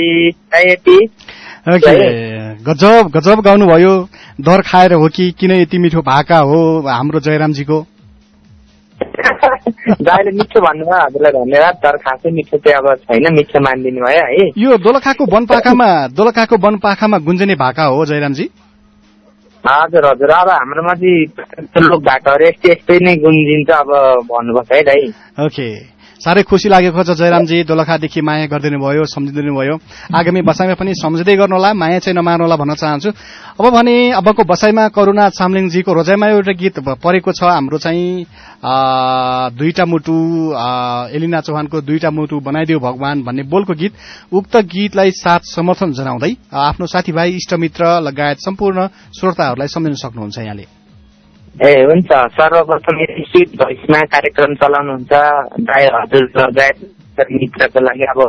गजब गजब गाउनुभयो। दर खाएर हो कि किन यति मिठो भाका हो हाम्रो जयरामजीको? दाइले मिठो भन्नुभयो, हजुरलाई धन्यवाद। तर खासै मिठो चाहिँ अब छैन, मिठो मानिदिनु भयो है। यो दोलखाको वनपाखामा गुन्जने भाका हो जयरामजी? हजुर हजुर, अब हाम्रोमा चाहिँ लोक भाकाहरू यस्तै नै गुन्जिन्छ अब भन्नुपर्छ है दाइ। ओके, साह्रै खुसी लागेको छ जयरामजी, दोलखादेखि माया गरिदिनु भयो, सम्झिदिनु भयो। आगामी बसाइमा पनि सम्झिँदै गर्नुहोला, माया चाहिँ नमार्नुहोला भन्न चाहन्छु। अब भने अबको बसाइमा करुणा चामलिङजीको रोजाइमा एउटा गीत परेको छ हाम्रो चाहिँ दुईटा मुटु, एलिना चौहानको दुईटा मुटु बनाइदियो भगवान भन्ने बोलको गीत। उक्त गीतलाई साथ समर्थन जनाउँदै आफ्नो साथीभाइ इष्टमित्र लगायत सम्पूर्ण श्रोताहरूलाई सम्झिन सक्नुहुन्छ यहाँले। ए हुन्छ, सर्वप्रथम स्वीट भोइसमा कार्यक्रम चलाउनुहुन्छ दाइ हजुर लगायत मित्रको लागि अब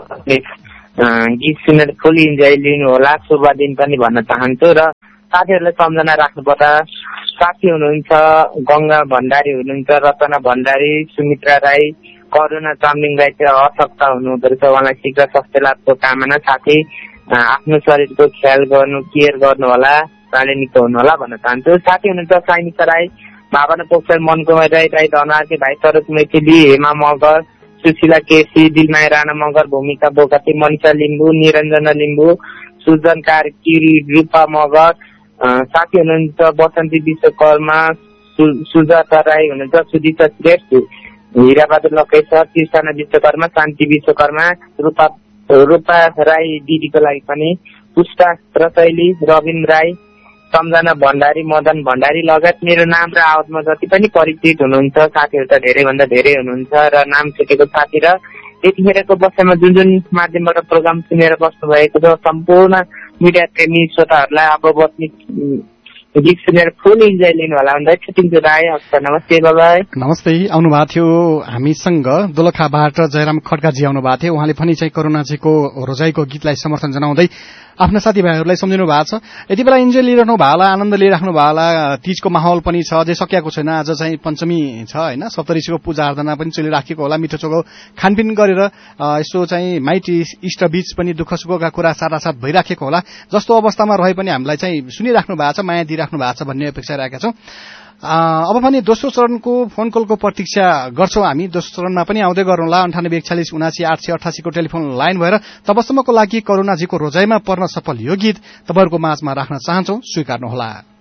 गीत सुनेर फुल इन्जोय लिनु होला, शुभ दिन पनि भन्न चाहन्छु। र साथीहरूलाई सम्झना राख्नुपर्दा साथी हुनुहुन्छ गंगा भण्डारी हुनुहुन्छ, रचना भण्डारी, सुमित्रा राई, करुणा चामलिङ राई चाहिँ असक्त हुनुहुँदो रहेछ, उहाँलाई शीघ्र स्वास्थ्य लाभको कामना। साथै आफ्नो शरीरको ख्याल गर्नु, केयर गर्नु होला, उहाँले निको हुनु होला भन्न चाहन्छु। साथी हुनुहुन्छ साइनिका राई, भावना पोखरेल, मनकुमार राई, राई धनआर्के, भाइ सरोज मैथिली, हेमा मगर, सुशीला केसी, दिलमाया राणा मगर, भूमिका बोकाती, मनिषा लिम्बू, निरञ्जना लिम्बू, सुजन कार्की, रूपा मगर। साथी हुनुहुन्छ बसन्ती विश्वकर्मा, सुजाता राई हुनुहुन्छ, सुजिता श्रेष्ठ, हिराबहादुर लकेश्वर, तिर्साना विश्वकर्मा, शान्ति विश्वकर्मा, रूपा राई दिदीको लागि पनि, पुष्टा रसैली, रविन राई, सम्झना भण्डारी, मदन भण्डारी लगायत मेरो नाम र आवाजमा जति पनि परिचित हुनुहुन्छ साथीहरू त धेरैभन्दा धेरै हुनुहुन्छ र नाम छुटेको साथी र यतिखेरको बसाइमा जुन जुन माध्यमबाट प्रोग्राम सुनेर बस्नु भएको छ सम्पूर्ण मिडिया प्रेमी श्रोताहरूलाई अब बस्ने गीत सुनेर फुल इन्जोय लिनु होला भन्दै छुट्टिन्छु दाइ। नमस्ते बाबाई। नमस्ते। आउनु भएको थियो हामीसँग दोलखाबाट जयराम खड्काजी आउनु भएको थियो। उहाँले पनि चाहिँ करुणाजीको रोजाइको गीतलाई समर्थन जनाउँदै आफ्ना साथीभाइहरूलाई सम्झिनु भएको छ। यति बेला इन्जोय लिइरहनु भयो होला, आनन्द लिइराख्नु भयो होला। तीजको माहौल पनि छ, अझै सकिएको छैन, आज चाहिँ पञ्चमी छ होइन, सप्तऋषिको पूजा आराधना पनि चलिराखेको होला। मिठो चोखो खानपिन गरेर यसो चाहिँ माइती इष्टबीच पनि दुःख सुखका कुरा साथासाथ भइराखेको होला। जस्तो अवस्थामा रहे पनि हामीलाई चाहिँ सुनिराख्नु भएको छ, माया दिइराख्नु भएको छ भन्ने अपेक्षा राखेका छौँ। अब भने दोस्रो चरणको फोन कलको प्रतीक्षा गर्छौं हामी। दोस्रो चरणमा पनि आउँदै गर्नुहोला। 9841478888 को टेलिफोन लाइन भएर तबसम्मको लागि करुणाजीको रोजाइमा पर्न सफल यो गीत तपाईहरुको माझमा राख्न चाहन्छौं, स्वीकार्नुहोला।